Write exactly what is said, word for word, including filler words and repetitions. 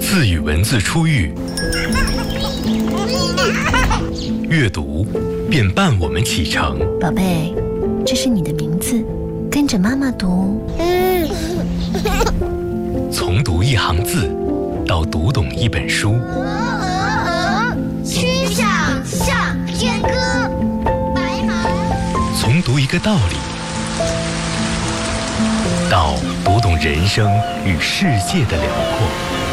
字与文字初遇，阅读便伴我们启程。 宝贝，这是你的名字，跟着妈妈读。 从读一行字，到读懂一本书。 曲项向天歌，白马。 从读一个道理，到读懂人生与世界的辽阔。